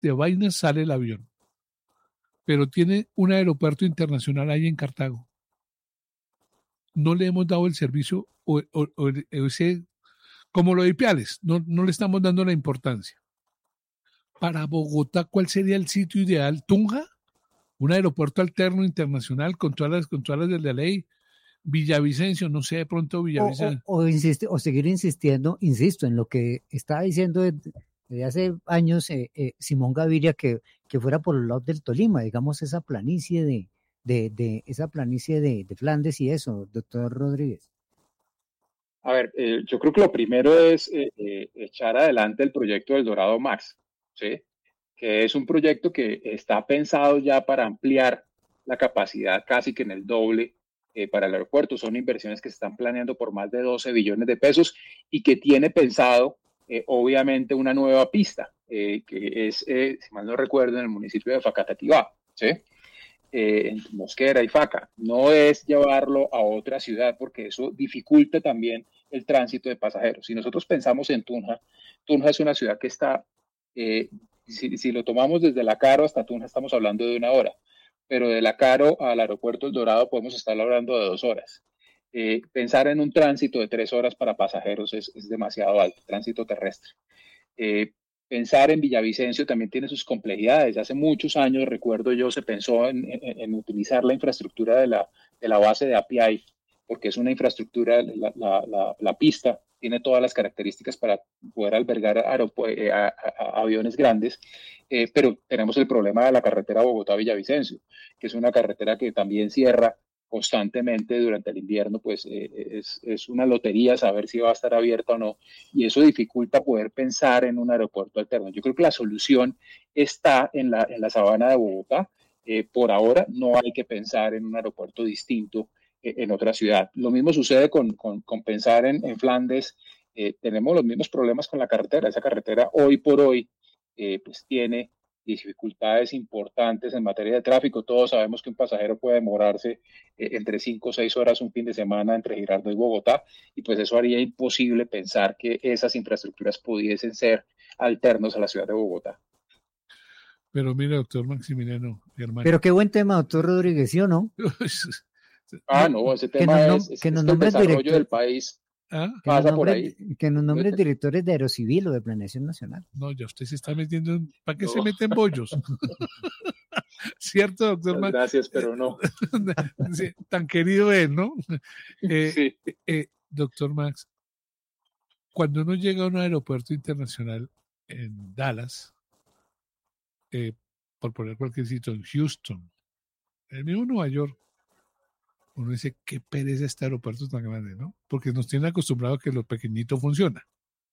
de vainas sale el avión, pero tiene un aeropuerto internacional ahí en Cartago. No le hemos dado el servicio o ese, como lo de Ipiales, no le estamos dando la importancia. Para Bogotá, ¿cuál sería el sitio ideal? ¿Tunja? ¿Un aeropuerto alterno internacional con con todas las de la ley? Villavicencio, no sé, de pronto Villavicencio. O seguir insistiendo, insisto, en lo que estaba diciendo desde hace años Simón Gaviria, que fuera por el lado del Tolima, digamos, esa planicie de Flandes y eso, doctor Rodríguez. A ver, yo creo que lo primero es echar adelante el proyecto del Dorado Max, ¿sí? Que es un proyecto que está pensado ya para ampliar la capacidad casi que en el doble para el aeropuerto. Son inversiones que se están planeando por más de 12 billones de pesos y que tiene pensado, obviamente, una nueva pista, que es, si mal no recuerdo, en el municipio de Facatativá, ¿sí? En Mosquera y Faca. No es llevarlo a otra ciudad porque eso dificulta también el tránsito de pasajeros. Si nosotros pensamos en Tunja, Tunja es una ciudad que está, si lo tomamos desde La Caro hasta Tunja estamos hablando de 1 hora, pero de La Caro al aeropuerto El Dorado podemos estar hablando de 2 horas. Pensar en un tránsito de 3 horas para pasajeros es demasiado alto, tránsito terrestre. Pensar en Villavicencio también tiene sus complejidades. Hace muchos años, recuerdo yo, se pensó en utilizar la infraestructura de la base de API, porque es una infraestructura, la pista tiene todas las características para poder albergar aviones grandes, pero tenemos el problema de la carretera Bogotá-Villavicencio, que es una carretera que también cierra constantemente durante el invierno, pues es una lotería saber si va a estar abierta o no, y eso dificulta poder pensar en un aeropuerto alterno. Yo creo que la solución está en la sabana de Bogotá. Por ahora no hay que pensar en un aeropuerto distinto en otra ciudad. Lo mismo sucede con pensar en Flandes. Tenemos los mismos problemas con la carretera. Esa carretera hoy por hoy pues tiene dificultades importantes en materia de tráfico. Todos sabemos que un pasajero puede demorarse entre 5 o 6 horas un fin de semana entre Girardot y Bogotá, y pues eso haría imposible pensar que esas infraestructuras pudiesen ser alternos a la ciudad de Bogotá. Pero mire, doctor Maximiliano Germán. Pero qué buen tema, doctor Rodríguez, ¿sí o no? No, ese tema es el desarrollo del país. Pasa por ahí. Que nos nombres directores de Aerocivil o de Planeación Nacional. No, ya usted se está metiendo en... ¿Para qué se mete en bollos? ¿Cierto, doctor Max? Gracias, pero no. Sí, tan querido es, ¿no? Sí. Doctor Max, cuando uno llega a un aeropuerto internacional en Dallas, por poner cualquier sitio, en Houston, el mismo Nueva York, uno dice, qué pereza este aeropuerto tan grande, ¿no? Porque nos tienen acostumbrados a que lo pequeñito funciona.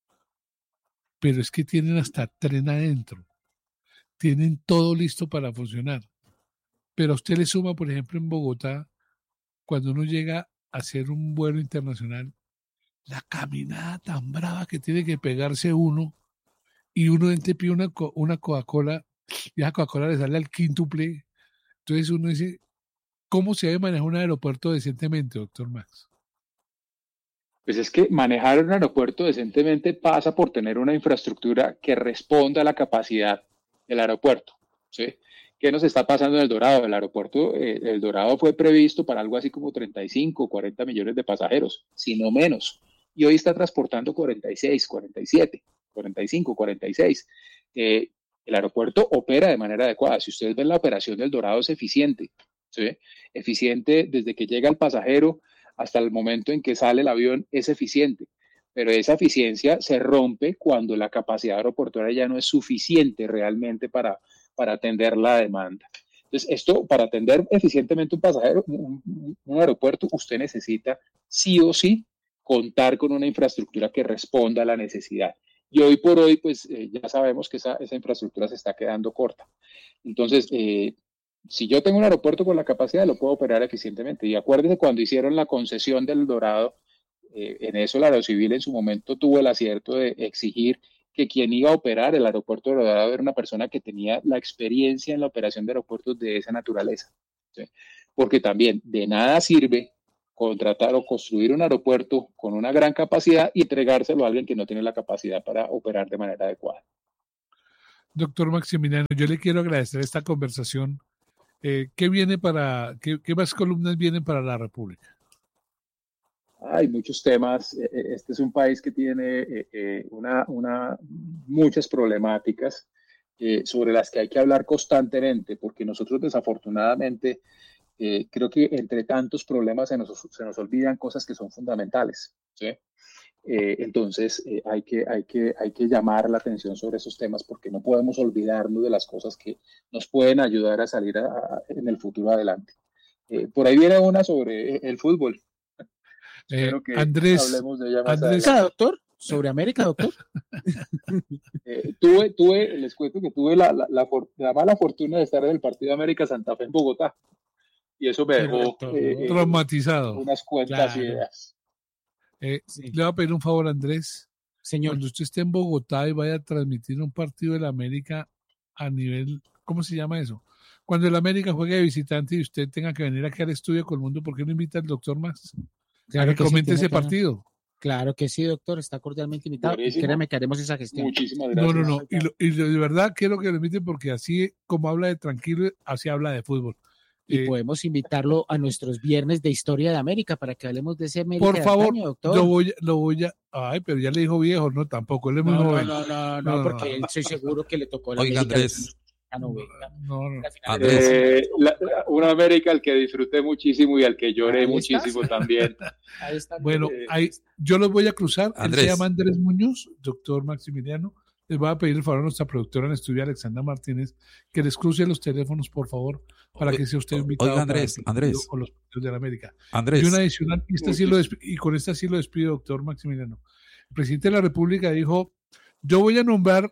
Pero es que tienen hasta tren adentro. Tienen todo listo para funcionar. Pero a usted le suma, por ejemplo, en Bogotá, cuando uno llega a hacer un vuelo internacional, la caminada tan brava que tiene que pegarse uno, y uno te pide una Coca-Cola, y a Coca-Cola le sale al quíntuple. Entonces uno dice, ¿cómo se debe manejar un aeropuerto decentemente, doctor Max? Pues es que manejar un aeropuerto decentemente pasa por tener una infraestructura que responda a la capacidad del aeropuerto, ¿sí? ¿Qué nos está pasando en El Dorado? El aeropuerto, El Dorado fue previsto para algo así como 35 o 40 millones de pasajeros, si no menos. Y hoy está transportando 46, 47, 45, 46. El aeropuerto opera de manera adecuada. Si ustedes ven la operación del Dorado es eficiente, ¿sí? Eficiente desde que llega el pasajero hasta el momento en que sale el avión es eficiente, pero esa eficiencia se rompe cuando la capacidad aeroportuaria ya no es suficiente realmente para atender la demanda. Entonces, esto, para atender eficientemente un pasajero, un aeropuerto, usted necesita sí o sí contar con una infraestructura que responda a la necesidad. Y hoy por hoy, pues ya sabemos que esa infraestructura se está quedando corta. Entonces, si yo tengo un aeropuerto con la capacidad, lo puedo operar eficientemente. Y acuérdense cuando hicieron la concesión del Dorado, en eso la Aerocivil en su momento tuvo el acierto de exigir que quien iba a operar el aeropuerto de Dorado era una persona que tenía la experiencia en la operación de aeropuertos de esa naturaleza, ¿sí? Porque también de nada sirve contratar o construir un aeropuerto con una gran capacidad y entregárselo a alguien que no tiene la capacidad para operar de manera adecuada. Doctor Maximiliano, yo le quiero agradecer esta conversación. ¿Qué más columnas vienen para la República? Hay muchos temas. Este es un país que tiene muchas problemáticas sobre las que hay que hablar constantemente, porque nosotros desafortunadamente creo que entre tantos problemas se nos olvidan cosas que son fundamentales, ¿sí? Entonces hay que llamar la atención sobre esos temas porque no podemos olvidarnos de las cosas que nos pueden ayudar a salir en el futuro adelante. Por ahí viene una sobre el fútbol. Espero que hablemos de ella más adelante. Doctor, sobre América, doctor. Les cuento que tuve la mala fortuna de estar en el partido de América Santa Fe en Bogotá y eso me dejó traumatizado. Unas cuantas ideas. Sí. Le voy a pedir un favor, Andrés. Señor. Cuando usted esté en Bogotá y vaya a transmitir un partido de la América a nivel, ¿cómo se llama eso? Cuando el América juegue de visitante y usted tenga que venir aquí al estudio con el mundo, ¿por qué no invita al doctor Max? Claro que comente ese partido. Claro que sí, doctor, está cordialmente invitado. Buenísimo. Y créame que haremos esa gestión. Muchísimas gracias. No. Y de verdad quiero que lo inviten porque así como habla de tranquilo, así habla de fútbol. Y podemos invitarlo a nuestros viernes de Historia de América para que hablemos de ese América. Por favor, de antaño, doctor. lo voy a. Ay, pero ya le dijo viejo, no, tampoco. Él es muy joven. No, porque él estoy seguro que le tocó la Oiga, Andrés. Una América al que disfruté muchísimo y al que lloré muchísimo también. Ahí está. Bueno, yo los voy a cruzar. Andrés. Él se llama Andrés Muñoz, doctor Maximiliano. Les voy a pedir el favor a nuestra productora en estudio, Alexandra Martínez, que les cruce los teléfonos, por favor, para que sea usted invitado. Oiga, Andrés. Con los partidos de la América. Andrés. Y una adicional, y con esta sí lo despido, doctor Maximiliano. El presidente de la República dijo, yo voy a nombrar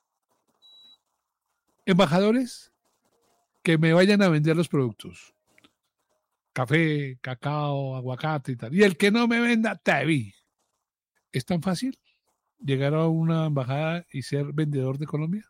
embajadores que me vayan a vender los productos. Café, cacao, aguacate y tal. Y el que no me venda, te vi. ¿Es tan fácil llegar a una embajada y ser vendedor de Colombia?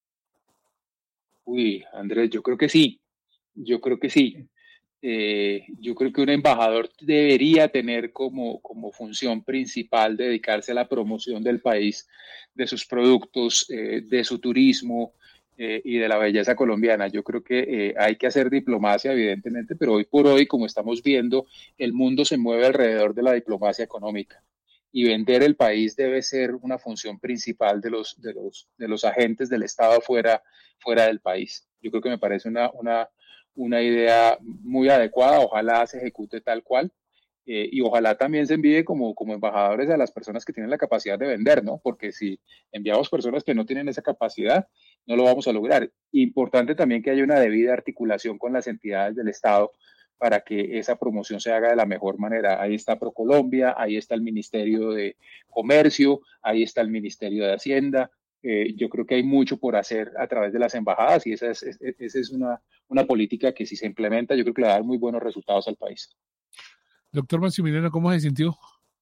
Uy, Andrés, yo creo que sí. Yo creo que un embajador debería tener como función principal dedicarse a la promoción del país, de sus productos, de su turismo y de la belleza colombiana. Yo creo que hay que hacer diplomacia, evidentemente, pero hoy por hoy, como estamos viendo, el mundo se mueve alrededor de la diplomacia económica. Y vender el país debe ser una función principal de los agentes del Estado fuera del país. Yo creo que me parece una idea muy adecuada, ojalá se ejecute tal cual, y ojalá también se envíe como embajadores a las personas que tienen la capacidad de vender, ¿no? Porque si enviamos personas que no tienen esa capacidad, no lo vamos a lograr. Importante también que haya una debida articulación con las entidades del Estado para que esa promoción se haga de la mejor manera. Ahí está ProColombia, ahí está el Ministerio de Comercio, ahí está el Ministerio de Hacienda. Yo creo que hay mucho por hacer a través de las embajadas y esa es una política que si se implementa, yo creo que le va a dar muy buenos resultados al país. Doctor Maximiliano, ¿cómo se sintió?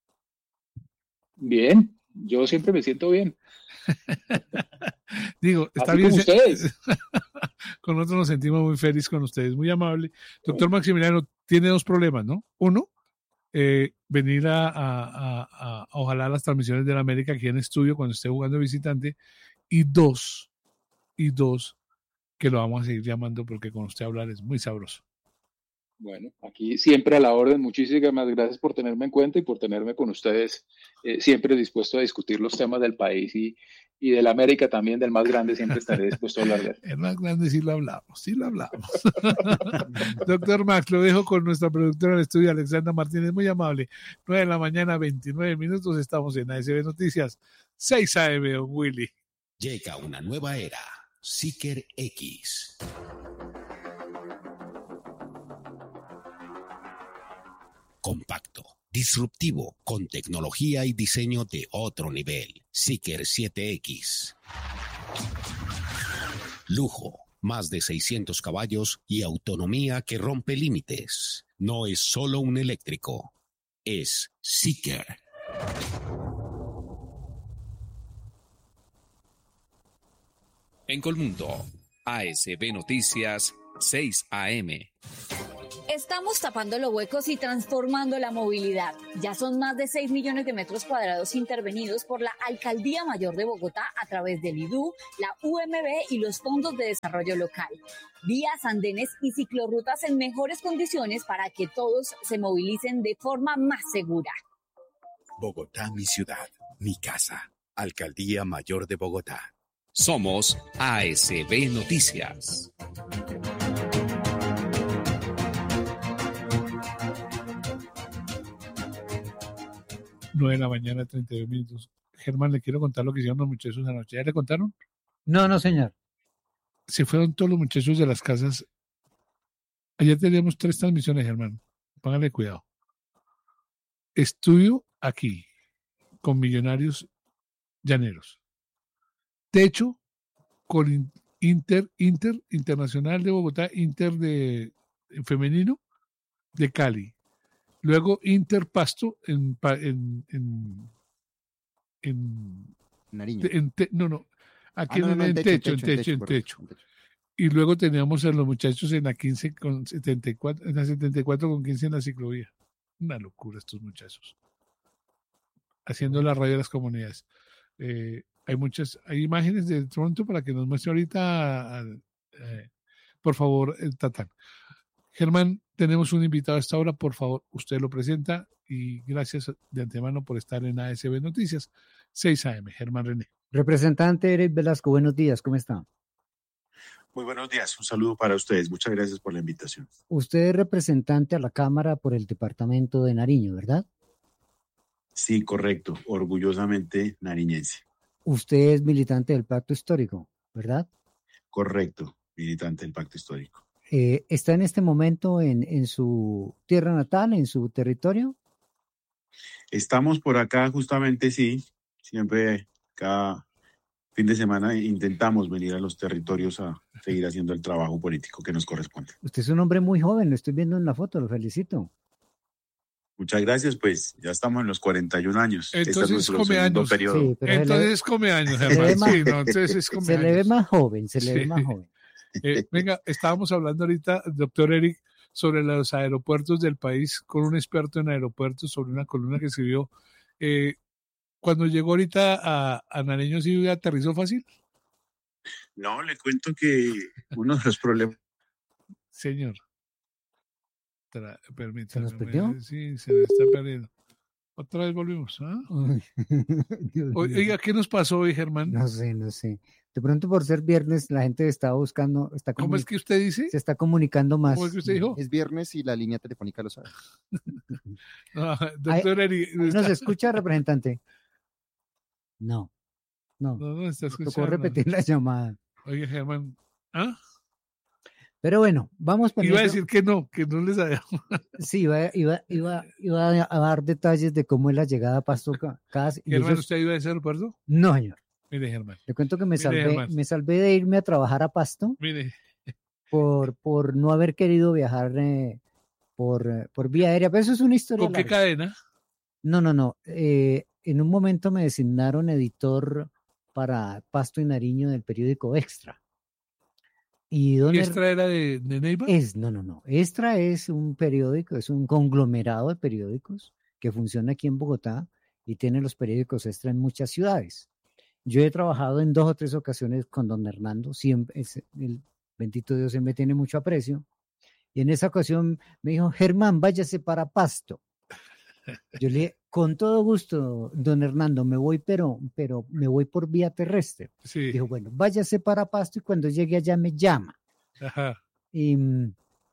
Bien, yo siempre me siento bien. Digo, está así bien. Como ustedes. Con nosotros nos sentimos muy felices con ustedes, muy amable. Doctor Maximiliano, tiene dos problemas, ¿no? Uno, venir a ojalá las transmisiones de la América aquí en estudio cuando esté jugando de visitante. Y dos, que lo vamos a seguir llamando porque con usted hablar es muy sabroso. Bueno, aquí siempre a la orden. Muchísimas gracias por tenerme en cuenta y por tenerme con ustedes. Siempre dispuesto a discutir los temas del país y de la América también, del más grande, siempre estaré dispuesto a hablar de él. El más grande sí lo hablamos. Doctor Max, lo dejo con nuestra productora del estudio, Alexandra Martínez, muy amable. 9 de la mañana, 29 minutos, estamos en ASB Noticias, 6 AM, don Willy. Llega una nueva era, Seeker X. Compacto, disruptivo, con tecnología y diseño de otro nivel. Seeker 7X. Lujo, más de 600 caballos y autonomía que rompe límites. No es solo un eléctrico, es Seeker. En Colmundo, ASB Noticias, 6 AM. Estamos tapando los huecos y transformando la movilidad. Ya son más de 6 millones de metros cuadrados intervenidos por la Alcaldía Mayor de Bogotá a través del IDU, la UMB y los fondos de desarrollo local. Vías, andenes y ciclorrutas en mejores condiciones para que todos se movilicen de forma más segura. Bogotá, mi ciudad, mi casa. Alcaldía Mayor de Bogotá. Somos ASB Noticias. 9 de la mañana, 32 minutos. Germán, le quiero contar lo que hicieron los muchachos anoche. ¿Ya le contaron? No, señor. Se fueron todos los muchachos de las casas. Ayer teníamos 3 transmisiones, Germán. Póngale cuidado. Estudio aquí, con Millonarios Llaneros. Techo con Internacional de Bogotá, Inter de femenino de Cali. Luego Inter Pasto en Nariño. Aquí en techo. Y luego teníamos a los muchachos en la 15 con 74, en la 74 con 15 en la ciclovía. Una locura estos muchachos. Haciendo la radio de las comunidades. Hay imágenes de Toronto para que nos muestre ahorita, por favor, Tatán. Germán, tenemos un invitado a esta hora, por favor, usted lo presenta y gracias de antemano por estar en ASB Noticias, 6 AM, Germán René. Representante Eric Velasco, buenos días, ¿cómo está? Muy buenos días, un saludo para ustedes, muchas gracias por la invitación. Usted es representante a la Cámara por el departamento de Nariño, ¿verdad? Sí, correcto, orgullosamente nariñense. Usted es militante del Pacto Histórico, ¿verdad? Correcto, militante del Pacto Histórico. ¿Está en este momento en su tierra natal, en su territorio? Estamos por acá justamente, sí, siempre cada fin de semana intentamos venir a los territorios a seguir haciendo el trabajo político que nos corresponde. Usted es un hombre muy joven, lo estoy viendo en la foto, lo felicito. Muchas gracias, pues ya estamos en los 41 años. Entonces come años. Periodo. Sí, pero entonces come años, Germán. Sí, no, entonces es come se años. le ve más joven, se le ve más joven. Venga, estábamos hablando ahorita, doctor Eric, sobre los aeropuertos del país con un experto en aeropuertos, sobre una columna que escribió. Cuando llegó ahorita a Nariño, ¿sí aterrizó fácil? No, le cuento que uno de los problemas... Señor. Permítame. ¿Se nos perdió? Sí, se me está perdiendo. Otra vez volvimos. ¿Ah? Oiga, ¿qué nos pasó hoy, Germán? No sé. De pronto, por ser viernes, la gente está buscando. ¿Cómo es que usted dice? Se está comunicando más. ¿Cómo es que usted dijo? Es viernes y la línea telefónica lo sabe. Doctor Eri. ¿Nos escucha, representante? No está escuchando. Tocó repetir la llamada. Oye, Germán. ¿Ah? Pero bueno, vamos por iba a decir que no les había. Sí, iba a dar detalles de cómo es la llegada a Pasto. Germán, ¿usted iba a ese aeropuerto? No, señor. Mire, Germán. Le cuento que me salvé de irme a trabajar a Pasto. Mire. Por no haber querido viajar por vía aérea. Pero eso es una historia ¿Con qué cadena? No. En un momento me designaron editor para Pasto y Nariño del periódico Extra. ¿Y Extra era de Neiva? No. Extra es un periódico, es un conglomerado de periódicos que funciona aquí en Bogotá y tiene los periódicos Extra en muchas ciudades. Yo he trabajado en 2 o 3 ocasiones con don Hernando, siempre, el bendito Dios siempre tiene mucho aprecio. Y en esa ocasión me dijo, Germán, váyase para Pasto. Yo le dije, con todo gusto, don Hernando, me voy, pero me voy por vía terrestre. Sí. Dijo, bueno, váyase para Pasto y cuando llegue allá me llama. Ajá. Y en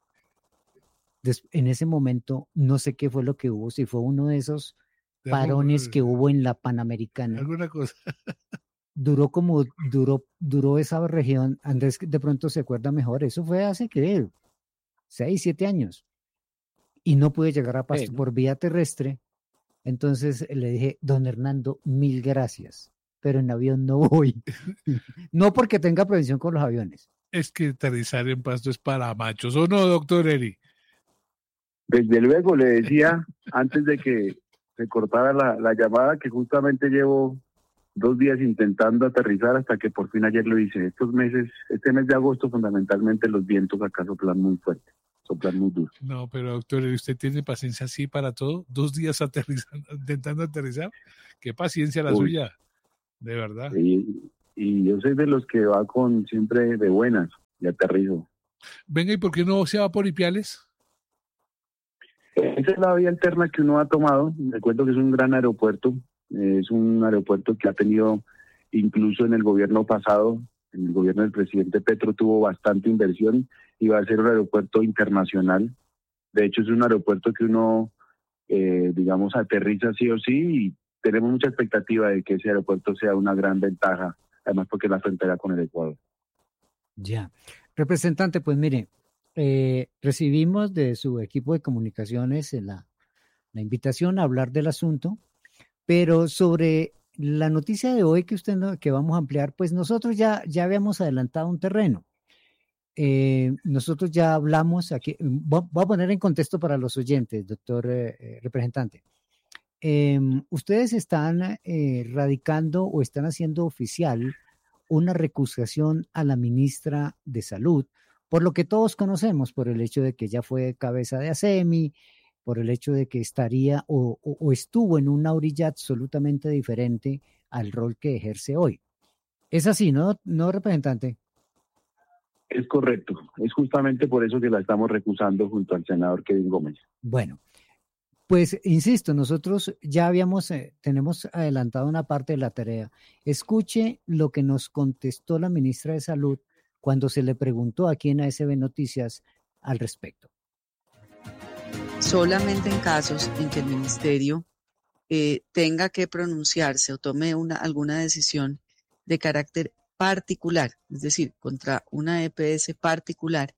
ese momento no sé qué fue lo que hubo, si fue uno de esos parones que hubo en la Panamericana. Alguna cosa. Duró esa región, Andrés de pronto se acuerda mejor, eso fue hace, ¿qué? 6, 7 años. Y no pude llegar a Pasto por vía terrestre. Entonces le dije, don Hernando, 1000 gracias, pero en avión no voy. No porque tenga prevención con los aviones. Es que aterrizar en Pasto es para machos, ¿o no, doctor Eri? Desde luego, le decía antes de que se cortara la llamada que justamente llevo 2 días intentando aterrizar hasta que por fin ayer lo hice. Este mes de agosto fundamentalmente los vientos acá soplan muy fuerte. soplar muy duro. No, pero doctor, ¿usted tiene paciencia así para todo? 2 días aterrizando, intentando aterrizar. Qué paciencia la Uy. suya, de verdad. Y yo soy de los que va con siempre de buenas y aterrizo. Venga, ¿y por qué no se va por Ipiales? Esa es la vía alterna que uno ha tomado. Me cuento que es un gran aeropuerto. Es un aeropuerto que ha tenido, incluso en el gobierno pasado, en el gobierno del presidente Petro, tuvo bastante inversión y va a ser un aeropuerto internacional. De hecho, es un aeropuerto que uno, digamos, aterriza sí o sí, y tenemos mucha expectativa de que ese aeropuerto sea una gran ventaja, además porque es la frontera con el Ecuador. Ya. Representante, pues mire, recibimos de su equipo de comunicaciones la invitación a hablar del asunto, pero sobre la noticia de hoy que vamos a ampliar, pues nosotros ya habíamos adelantado un terreno. Nosotros ya hablamos aquí, voy a poner en contexto para los oyentes, doctor representante. Ustedes están radicando o están haciendo oficial una recusación a la ministra de Salud, por lo que todos conocemos, por el hecho de que ella fue cabeza de ASEMI, por el hecho de que estaría o estuvo en una orilla absolutamente diferente al rol que ejerce hoy. Es así, ¿no, representante? Es correcto. Es justamente por eso que la estamos recusando junto al senador Kevin Gómez. Bueno, pues insisto, nosotros ya tenemos adelantado una parte de la tarea. Escuche lo que nos contestó la ministra de Salud cuando se le preguntó aquí en ASB Noticias al respecto. Solamente en casos en que el ministerio tenga que pronunciarse o tome alguna decisión de carácter particular, es decir, contra una EPS particular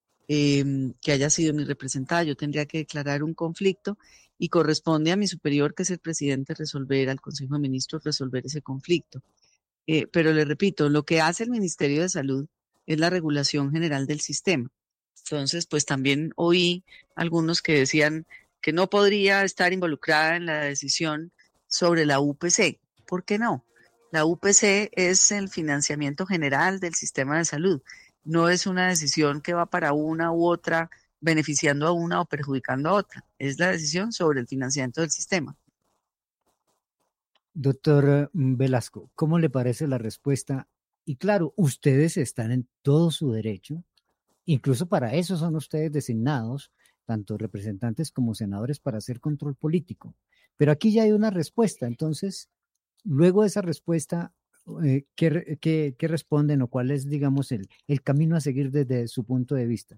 que haya sido mi representada, yo tendría que declarar un conflicto y corresponde a mi superior, que es el presidente, resolver, al Consejo de Ministros, resolver ese conflicto. Pero le repito, lo que hace el Ministerio de Salud es la regulación general del sistema. Entonces, pues también oí algunos que decían que no podría estar involucrada en la decisión sobre la UPC. ¿Por qué no? La UPC es el financiamiento general del sistema de salud. No es una decisión que va para una u otra, beneficiando a una o perjudicando a otra. Es la decisión sobre el financiamiento del sistema. Doctor Velasco, ¿cómo le parece la respuesta? Y claro, ustedes están en todo su derecho. Incluso para eso son ustedes designados, tanto representantes como senadores, para hacer control político. Pero aquí ya hay una respuesta. Entonces, luego de esa respuesta, ¿qué responden o cuál es, digamos, el camino a seguir desde su punto de vista?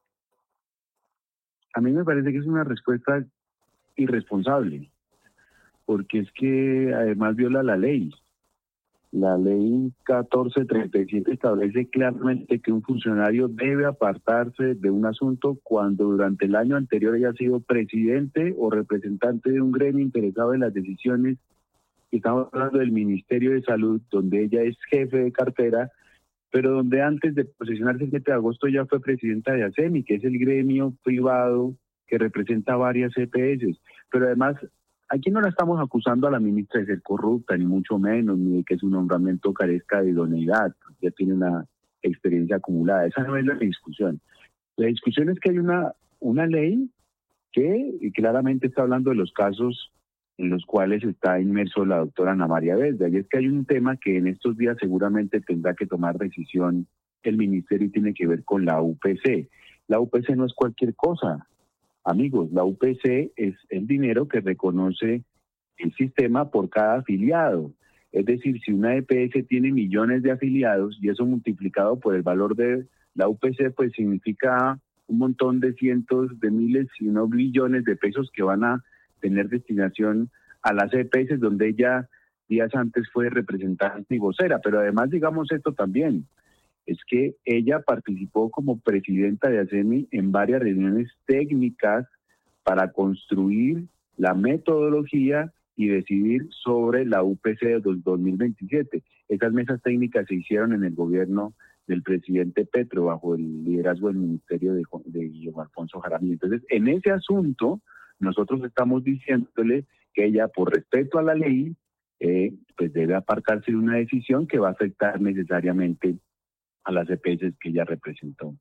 A mí me parece que es una respuesta irresponsable, porque es que además viola la ley. La ley 1437 establece claramente que un funcionario debe apartarse de un asunto cuando durante el año anterior haya sido presidente o representante de un gremio interesado en las decisiones. Estamos hablando del Ministerio de Salud, donde ella es jefe de cartera, pero donde antes de posesionarse el 7 de agosto ya fue presidenta de ASEMI, que es el gremio privado que representa varias EPS. Pero además, aquí no la estamos acusando a la ministra de ser corrupta, ni mucho menos, ni de que su nombramiento carezca de idoneidad. Ya tiene una experiencia acumulada. Esa no es la discusión. La discusión es que hay una ley que claramente está hablando de los casos en los cuales está inmerso la doctora Ana María Vesda. Y es que hay un tema que en estos días seguramente tendrá que tomar decisión el ministerio y tiene que ver con la UPC. La UPC no es cualquier cosa. Amigos, la UPC es el dinero que reconoce el sistema por cada afiliado. Es decir, si una EPS tiene millones de afiliados y eso multiplicado por el valor de la UPC, pues significa un montón de cientos de miles, si no billones de pesos que van a tener destinación a las EPS, donde ella días antes fue representante y vocera. Pero además, digamos esto también, es que ella participó como presidenta de ASEMI en varias reuniones técnicas para construir la metodología y decidir sobre la UPC del 2027. Esas mesas técnicas se hicieron en el gobierno del presidente Petro, bajo el liderazgo del ministerio de Guillermo Alfonso Jaramillo. Entonces, en ese asunto, nosotros estamos diciéndole que ella, por respeto a la ley, pues debe apartarse de una decisión que va a afectar necesariamente a las EPS que ella representó.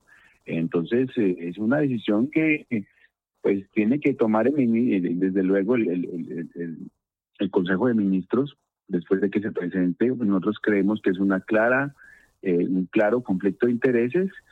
Entonces, es una decisión que pues tiene que tomar desde luego el Consejo de Ministros después de que se presente. Nosotros creemos que es un claro conflicto de intereses